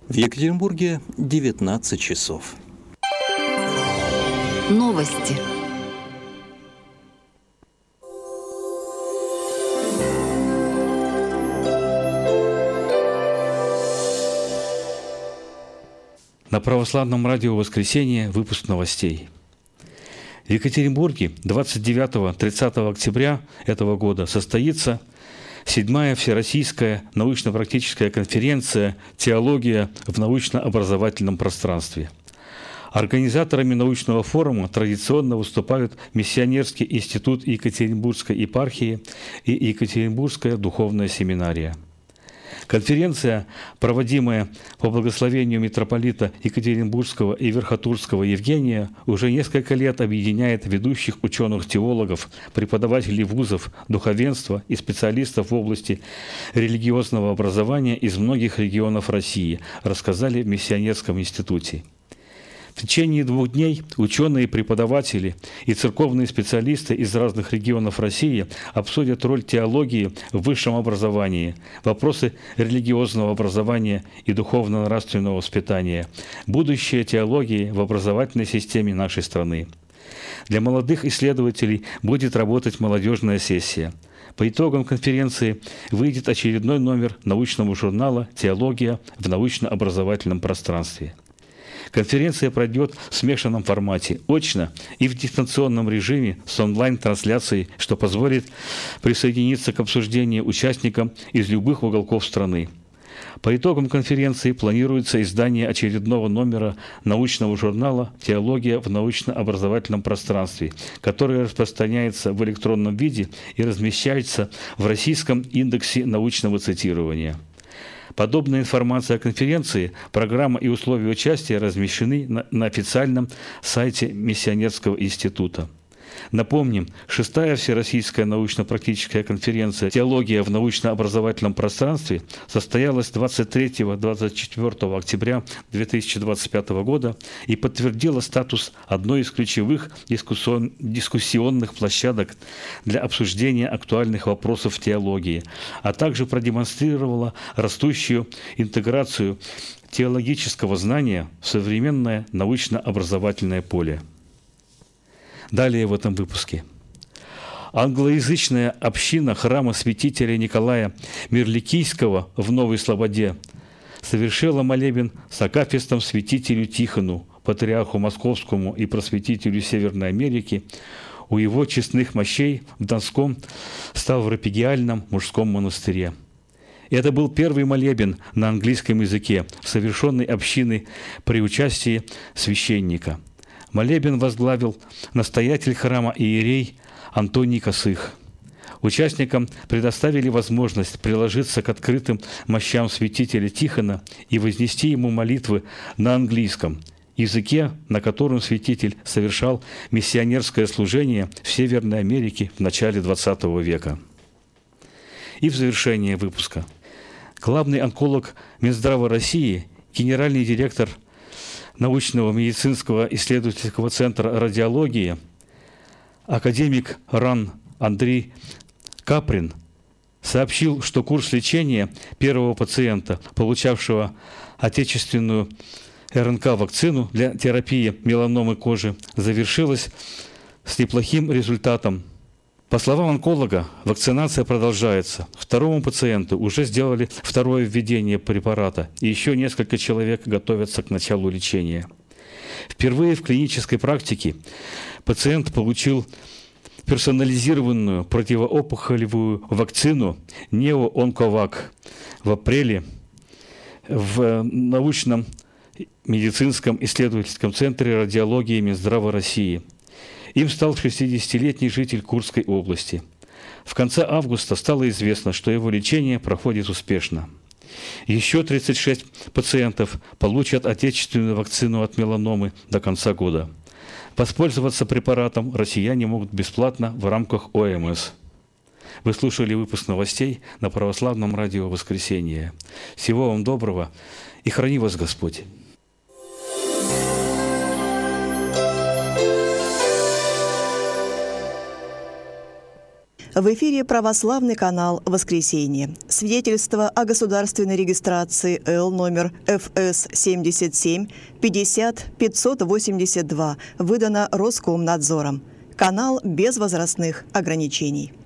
В Екатеринбурге 19 часов. Новости. На православном радио «Воскресенье» выпуск новостей. В Екатеринбурге 29-30 октября этого года состоится 7-я Всероссийская научно-практическая конференция «Теология в научно-образовательном пространстве». Организаторами научного форума традиционно выступают Миссионерский институт Екатеринбургской епархии и Екатеринбургская духовная семинария. Конференция, проводимая по благословению митрополита Екатеринбургского и Верхотурского Евгения, уже несколько лет объединяет ведущих ученых-теологов, преподавателей вузов, духовенства и специалистов в области религиозного образования из многих регионов России, рассказали в Миссионерском институте. В течение 2 дней ученые, преподаватели и церковные специалисты из разных регионов России обсудят роль теологии в высшем образовании, вопросы религиозного образования и духовно-нравственного воспитания, будущее теологии в образовательной системе нашей страны. Для молодых исследователей будет работать молодежная сессия. По итогам конференции выйдет очередной номер научного журнала «Теология в научно-образовательном пространстве». Конференция пройдет в смешанном формате, очно и в дистанционном режиме с онлайн-трансляцией, что позволит присоединиться к обсуждению участникам из любых уголков страны. По итогам конференции планируется издание очередного номера научного журнала «Теология в научно-образовательном пространстве», который распространяется в электронном виде и размещается в Российском индексе научного цитирования. Подобная информация о конференции, программа и условия участия размещены на официальном сайте Миссионерского института. Напомним, 6-я Всероссийская научно-практическая конференция «Теология в научно-образовательном пространстве» состоялась 23-24 октября 2025 года и подтвердила статус одной из ключевых дискуссионных площадок для обсуждения актуальных вопросов теологии, а также продемонстрировала растущую интеграцию теологического знания в современное научно-образовательное поле. Далее в этом выпуске. Англоязычная община храма святителя Николая Мирликийского в Новой Слободе совершила молебен с акафистом святителю Тихону, патриарху Московскому и просветителю Северной Америки, у его честных мощей в Донском Ставропигиальном мужском монастыре. Это был первый молебен на английском языке, совершенный общиной при участии священника. Молебен возглавил настоятель храма иерей Антоний Косых. Участникам предоставили возможность приложиться к открытым мощам святителя Тихона и вознести ему молитвы на английском, языке, на котором святитель совершал миссионерское служение в Северной Америке в начале XX века. И в завершение выпуска. Главный онколог Минздрава России, генеральный директор научного медицинского исследовательского центра радиологии, академик РАН Андрей Каприн сообщил, что курс лечения первого пациента, получавшего отечественную РНК-вакцину для терапии меланомы кожи, завершилась с неплохим результатом. По словам онколога, вакцинация продолжается. Второму пациенту уже сделали второе введение препарата, и еще несколько человек готовятся к началу лечения. Впервые в клинической практике пациент получил персонализированную противоопухолевую вакцину «Нео-Онковак» в апреле в научном медицинском исследовательском центре радиологии Минздрава России. Им стал 60-летний житель Курской области. В конце августа стало известно, что его лечение проходит успешно. Еще 36 пациентов получат отечественную вакцину от меланомы до конца года. Воспользоваться препаратом россияне могут бесплатно в рамках ОМС. Вы слушали выпуск новостей на православном радио «Воскресенье». Всего вам доброго и храни вас Господь! В эфире православный канал «Воскресенье». Свидетельство о государственной регистрации Л номер ФС 77 50 582 выдано Роскомнадзором. Канал без возрастных ограничений.